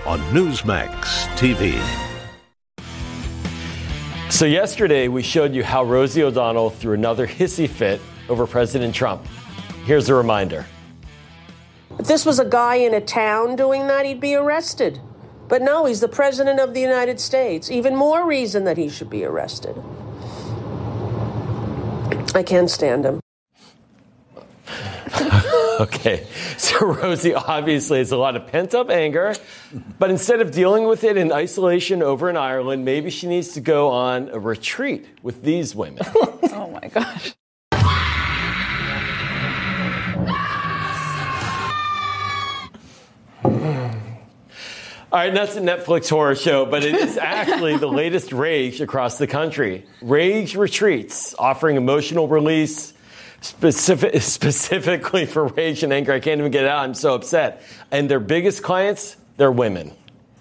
on Newsmax TV. So yesterday we showed you how Rosie O'Donnell threw another hissy fit over President Trump. Here's a reminder. If this was a guy in a town doing that, he'd be arrested. But no, he's the president of the United States. Even more reason that he should be arrested. I can't stand him. Okay, so Rosie obviously has a lot of pent-up anger, but instead of dealing with it in isolation over in Ireland, maybe she needs to go on a retreat with these women. Oh, my gosh. All right, that's a Netflix horror show, but it is actually the latest rage across the country. Rage retreats, offering emotional release, specifically for rage and anger. I can't even get it out. I'm so upset. And their biggest clients, they're women.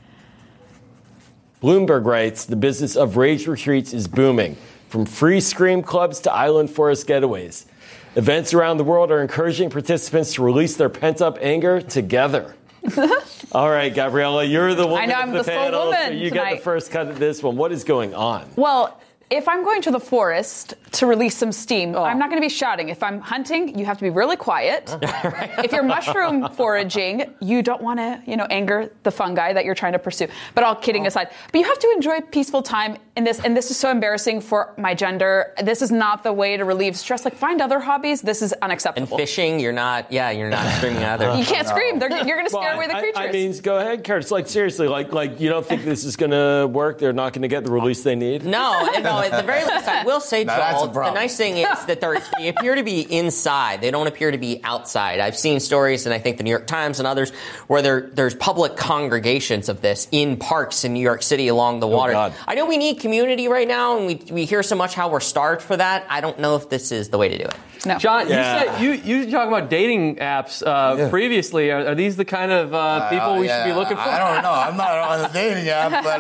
Bloomberg writes, the business of rage retreats is booming, from free scream clubs to island forest getaways. Events around the world are encouraging participants to release their pent-up anger together. All right, Gabriella, you're the woman I know, I'm of the the panel, sole woman so you tonight. get the first cut of this one. What is going on? Well, if I'm going to the forest to release some steam, I'm not going to be shouting. If I'm hunting, you have to be really quiet. If you're mushroom foraging, you don't want to, anger the fungi that you're trying to pursue. But all kidding aside, but you have to enjoy peaceful time in this. And this is so embarrassing for my gender. This is not the way to relieve stress. Like, find other hobbies. This is unacceptable. And fishing, you're not screaming either. You can't scream. You're going to scare away the creatures. I mean, go ahead, Curtis. Like, seriously, like you don't think this is going to work? They're not going to get the release they need? No. At the very least, I will say, Joel, the nice thing is that they appear to be inside. They don't appear to be outside. I've seen stories, and I think the New York Times and others, where there's public congregations of this in parks in New York City along the water. God. I know we need community right now, and we hear so much how we're starved for that. I don't know if this is the way to do it. No. John, you talk about dating apps previously. Are these the kind of people we should be looking for? I don't know. I'm not on the dating app, but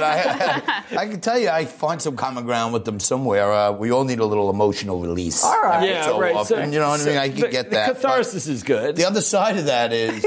I can tell you I find some common ground with them somewhere. We all need a little emotional release. All right. Yeah, right. So, you know what I mean? I can get that. Catharsis is good. The other side of that is,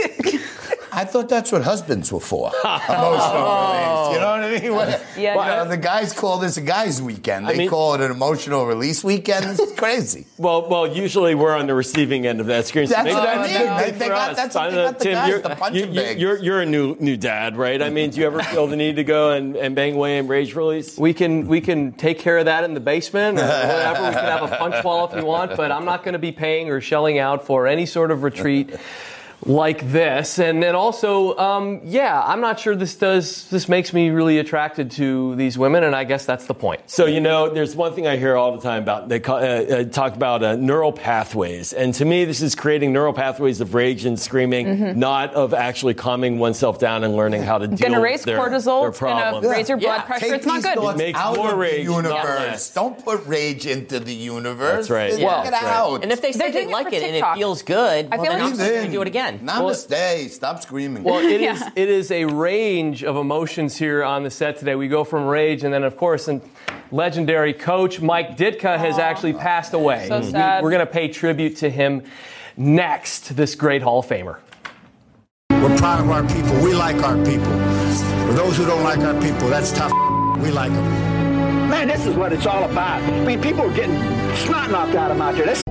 I thought that's what husbands were for. Emotional release. You know what I mean? The guys call this a guy's weekend. They call it an emotional release weekend. It's crazy. Well, usually we're on the receiving end of that screen. So That's what I mean. That's what they got the guys, the punching bags. You're a new dad, right? I mean, do you ever feel the need to go and bang away and rage release? We can take care of that in the basement or whatever. We can have a punch wall if you want, but I'm not going to be paying or shelling out for any sort of retreat like this. And then also, I'm not sure this makes me really attracted to these women, and I guess that's the point. So, there's one thing I hear all the time about, they talk about neural pathways. And to me, this is creating neural pathways of rage and screaming, not of actually calming oneself down and learning how to deal with Going to raise cortisol. their It's going problems. to raise your blood pressure. Take It's not these good. thoughts It makes out more of rage, the not universe. less. Don't put rage into the universe. That's right. Just get out. And if they say They're they doing it like for it and it TikTok. feels good, I feel then like I'm going to do it again. Namaste. Stop screaming. Well, it is a range of emotions here on the set today. We go from rage, and then, of course, and legendary coach Mike Ditka has actually passed away. So sad. We're going to pay tribute to him next, this great Hall of Famer. We're proud of our people. We like our people. For those who don't like our people, that's tough. We like them. Man, this is what it's all about. I mean, people are getting snot knocked out of them out there.